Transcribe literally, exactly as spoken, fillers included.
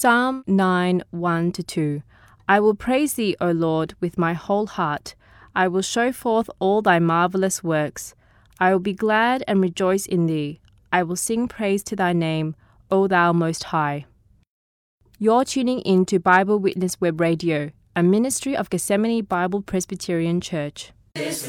Psalm nine, one to two. I will praise thee, O Lord, with my whole heart. I will show forth all thy marvelous works. I will be glad and rejoice in thee. I will sing praise to thy name, O thou Most High. You're tuning in to Bible Witness Web Radio, a ministry of Gethsemane Bible Presbyterian Church. This